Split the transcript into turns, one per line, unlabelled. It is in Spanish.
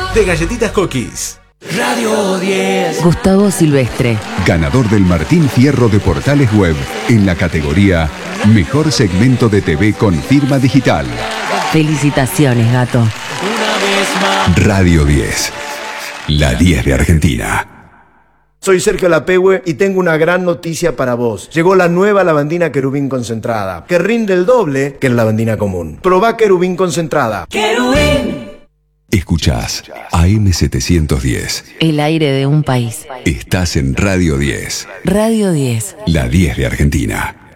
de galletitas Cookies.
Radio 10.
Gustavo Silvestre,
Ganador del Martín Fierro de Portales Web en la categoría Mejor Segmento de TV con Firma Digital.
felicitaciones, gato.
Una vez más.
Radio 10, la 10 de Argentina.
Soy Sergio Lapehue y tengo una gran noticia para vos. Llegó la nueva lavandina Querubín concentrada, que rinde el doble que la lavandina común. Probá Querubín concentrada.
Querubín.
Escuchás AM710.
El aire de un país.
Estás en Radio 10,
Radio 10.
la 10 de Argentina.